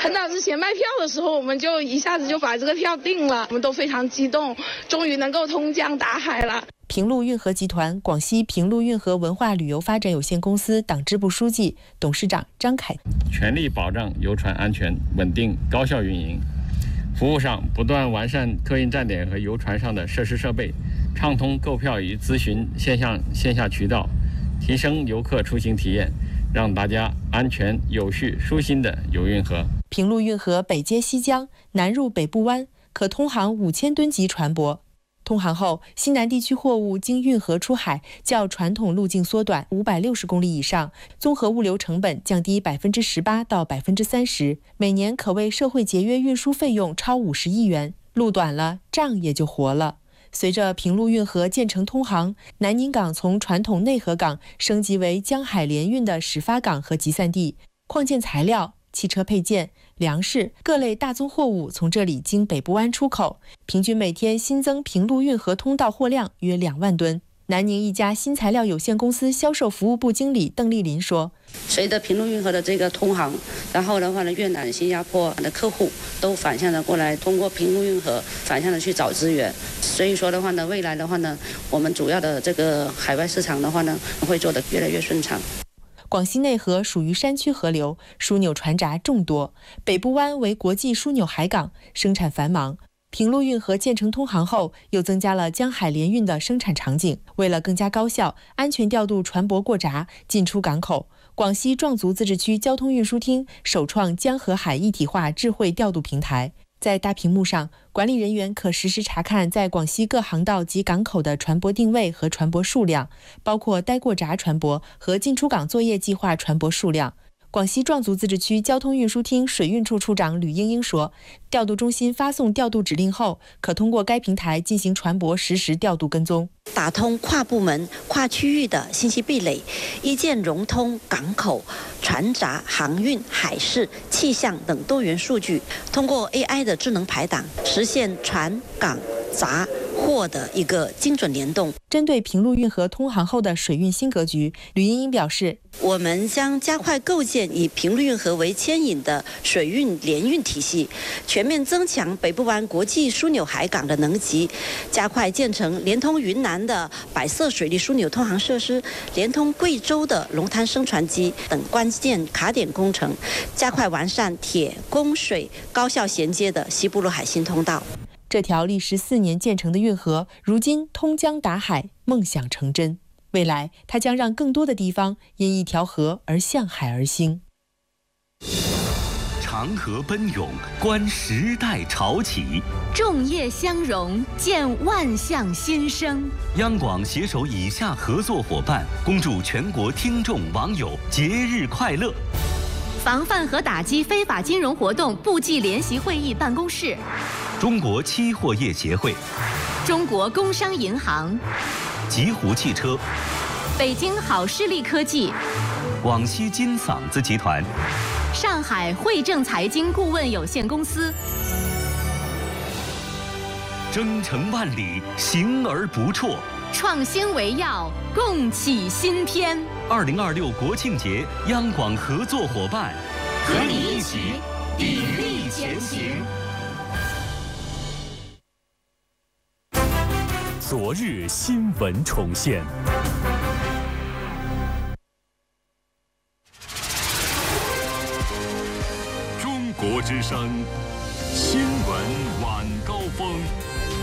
很早之前卖票的时候，我们就一下子就把这个票定了，我们都非常激动，终于能够通江达海了。 平陆运河集团广西平陆运河文化旅游发展有限公司党支部书记、董事长张凯， 全力保障游船安全、稳定、高效运营。服务上不断完善客运站点和游船上的设施设备，畅通购票与咨询线下渠道，提升游客出行体验，让大家安全有序舒心的游运河。 平陆运河北接西江，南入北部湾，可通航5000吨级船舶。通航后，西南地区货物经运河出海，较传统路径缩短560公里以上，综合物流成本降低18%到30%，每年可为社会节约运输费用超50亿元。路短了，账也就活了。随着平陆运河建成通航，南宁港从传统内河港升级为江海联运的始发港和集散地，矿建材料、汽车配件、粮食各类大宗货物从这里经北部湾出口，平均每天新增平陆运河通道货量约2万吨。南宁一家新材料有限公司销售服务部经理邓丽林说， 随着平陆运河的这个通航，然后的话呢，越南、新加坡的客户都反向的过来，通过平陆运河反向的去找资源。所以说的话呢，未来的话呢，我们主要的这个海外市场的话呢，会做得越来越顺畅。 广西内河属于山区河流，枢纽船闸众多，北部湾为国际枢纽海港，生产繁忙。平陆运河建成通航后，又增加了江海联运的生产场景。为了更加高效、安全调度船舶过闸、进出港口，广西壮族自治区交通运输厅首创江河海一体化智慧调度平台。在大屏幕上，管理人员可实时查看在广西各航道及港口的船舶定位和船舶数量，包括待过闸船舶和进出港作业计划船舶数量。广西壮族自治区交通运输厅水运处处长吕英英说，调度中心发送调度指令后，可通过该平台进行船舶实时调度跟踪， 打通跨部门、跨区域的信息壁垒，一键融通港口、船闸、航运、海事、气象等多元数据，通过 AI 的智能排档，实现船、港、闸、货的一个精准联动。 针对平陆运河通航后的水运新格局，吕英英表示， 我们将加快构建以平陆运河为牵引的水运联运体系，全面增强北部湾国际枢纽海港的能级，加快建成连通云南的百色水利枢纽通航设施，连通贵州的龙滩升船机等关键卡点工程，加快完善铁、供、水高效衔接的西部陆海新通道。 这条历时4年建成的运河，如今通江达海，梦想成真。未来，它将让更多的地方因一条河而向海而兴。 长河奔涌，观时代潮起； 众业相融，见万象新生。 央广携手以下合作伙伴，恭祝全国听众网友节日快乐。 防范和打击非法金融活动部际联席会议办公室， 中国期货业协会， 中国工商银行， 极狐汽车， 北京好视力科技， 广西金嗓子集团， 上海汇正财经顾问有限公司。 征程万里，行而不辍。 创新为要，共启新篇。 2026国庆节，央广合作伙伴， 和你一起砥砺前行。 昨日新闻重现。中国之声